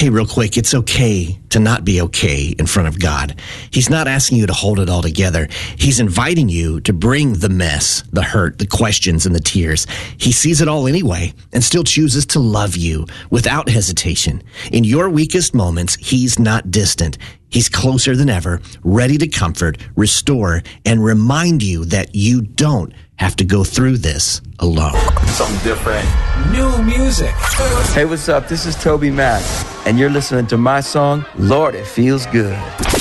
Hey, real quick, it's okay to not be okay in front of God. He's not asking you to hold it all together. He's inviting you to bring the mess, the hurt, the questions, and the tears. He sees it all anyway and still chooses to love you without hesitation. In your weakest moments, he's not distant. He's closer than ever, ready to comfort, restore, and remind you that you don't have to go through this alone. Something different. New music. Hey, what's up? This is Toby Mac, and you're listening to my song, Lord, It Feels Good.